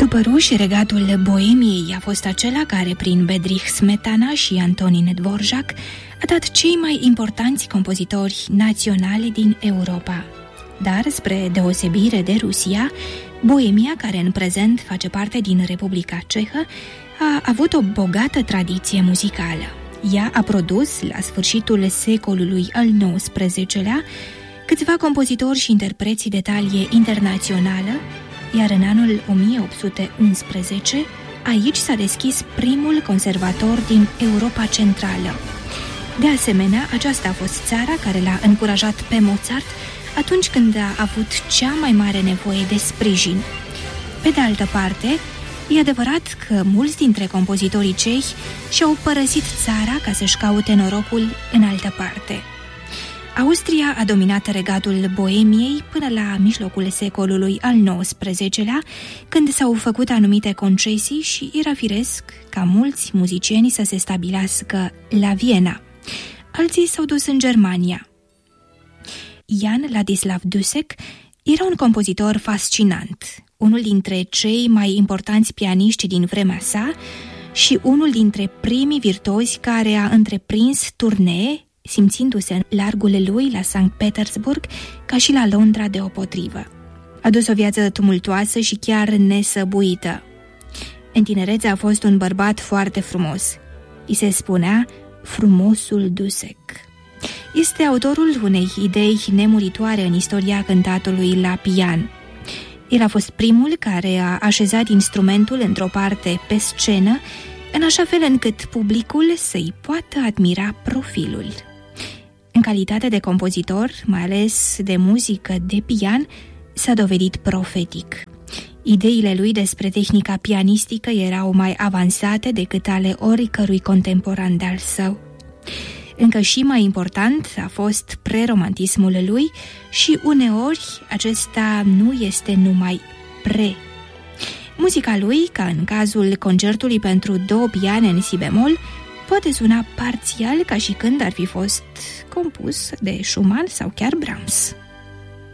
După ruși, regatul Boemiei a fost acela care, prin Bedřich Smetana și Antonín Dvořák, a dat cei mai importanți compozitori naționali din Europa. Dar, spre deosebire de Rusia, Boemia, care în prezent face parte din Republica Cehă, a avut o bogată tradiție muzicală. Ea a produs, la sfârșitul secolului al XIX-lea, câțiva compozitori și interpreți de talie internațională, iar în anul 1811 aici s-a deschis primul conservator din Europa Centrală. De asemenea, aceasta a fost țara care l-a încurajat pe Mozart atunci când a avut cea mai mare nevoie de sprijin. Pe de altă parte, e adevărat că mulți dintre compozitorii cehi și-au părăsit țara ca să-și caute norocul în altă parte. Austria a dominat regatul Boemiei până la mijlocul secolului al XIX-lea, când s-au făcut anumite concesii și era firesc ca mulți muzicieni să se stabilească la Viena. Alții s-au dus în Germania. Jan Ladislav Dussek era un compozitor fascinant, unul dintre cei mai importanți pianiști din vremea sa și unul dintre primii virtuozi care a întreprins turnee, simțindu-se în largul lui la Sankt Petersburg ca și la Londra deopotrivă. A dus o viață tumultoasă și chiar nesăbuită. În tinerețe a fost un bărbat foarte frumos. I se spunea frumosul Dussek. Este autorul unei idei nemuritoare în istoria cântatului la pian. El a fost primul care a așezat instrumentul într-o parte pe scenă, în așa fel încât publicul să-i poată admira profilul. În calitate de compozitor, mai ales de muzică de pian, s-a dovedit profetic. Ideile lui despre tehnica pianistică erau mai avansate decât ale oricărui contemporan de-al său. Încă și mai important a fost preromantismul lui și uneori acesta nu este numai pre. Muzica lui, ca în cazul concertului pentru 2 piane în si bemol, poate suna parțial ca și când ar fi fost compus de Schumann sau chiar Brahms.